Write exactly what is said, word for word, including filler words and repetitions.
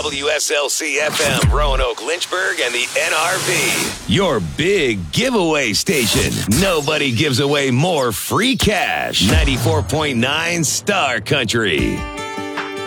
W S L C F M, Roanoke, Lynchburg, and the N R V. Your big giveaway station. Nobody gives away more free cash. ninety-four point nine Star Country.